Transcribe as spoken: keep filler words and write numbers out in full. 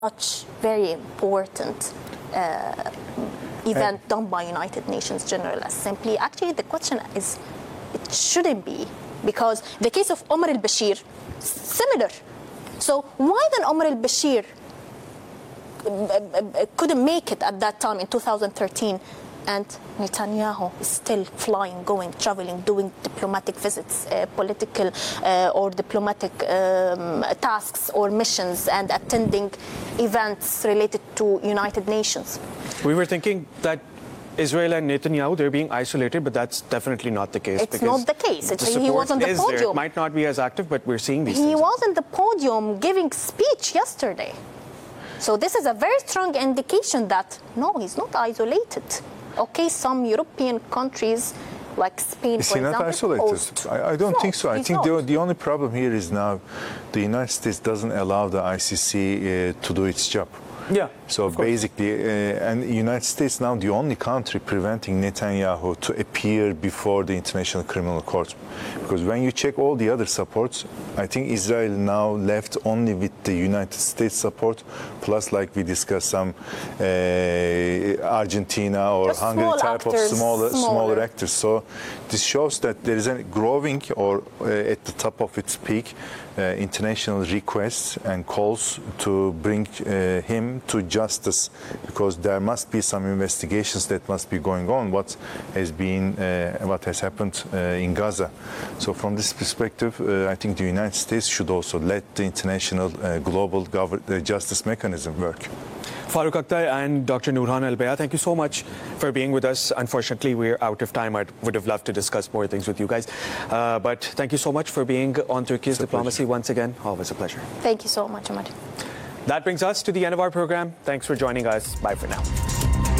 Much very important uh, event right. done by United Nations General Assembly. Actually, the question is, it shouldn't be, because the case of Omar al-Bashir, similar. So why then Omar al-Bashir couldn't make it at that time in two thousand thirteen, and Netanyahu is still flying, going, traveling, doing diplomatic visits, uh, political uh, or diplomatic um, tasks or missions, and attending events related to United Nations? We were thinking that Israel and Netanyahu, they're being isolated, but that's definitely not the case. It's not the case. It's, the he was on the podium. There. It might not be as active, but we're seeing these he things. He was on the podium giving speech yesterday. So this is a very strong indication that, no, he's not isolated. Okay, some European countries like Spain, is for he example, not isolated? I, I don't no, think so. I think the, the only problem here is now the United States doesn't allow the I C C uh, to do its job. Yeah. So basically, uh, and the United States now the only country preventing Netanyahu to appear before the International Criminal Court. Because when you check all the other supports, I think Israel now left only with the United States support, plus, like we discussed, some uh, Argentina or Just Hungary type actors, of smaller, smaller smaller actors. So this shows that there is a growing, or uh, at the top of its peak, uh, international requests and calls to bring uh, him to justice, because there must be some investigations that must be going on what has been uh, what has happened uh, in Gaza. So from this perspective, uh, I think the United States should also let the international uh, global uh, justice mechanism work. Farooq Akhtar and Doctor Noorhan Al-Baya, thank you so much for being with us. Unfortunately, we're out of time. I would have loved to discuss more things with you guys. Uh, but thank you so much for being on Turkey's Diplomacy once again. Always a pleasure. Thank you so much, Ahmad. That brings us to the end of our program. Thanks for joining us. Bye for now.